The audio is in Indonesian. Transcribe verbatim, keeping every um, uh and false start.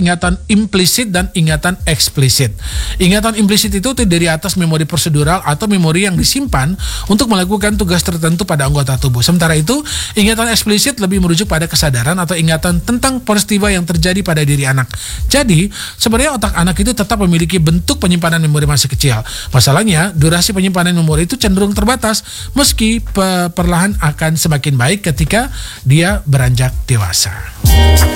ingatan implisit dan ingatan eksplisit. Ingatan implisit itu terdiri atas memori prosedural atau memori yang disimpan untuk melakukan tugas tertentu pada anggota tubuh. Sementara itu, ingatan eksplisit lebih merujuk pada kesadaran atau ingatan tentang peristiwa yang terjadi pada diri anak. Jadi, sebenarnya otak anak itu tetap memiliki bentuk penyimpanan memori masih kecil. Masalahnya, durasi penyimpanan memori itu cenderung terbatas, meski pe- perlahan akan semakin baik ketika dia beranjak dewasa.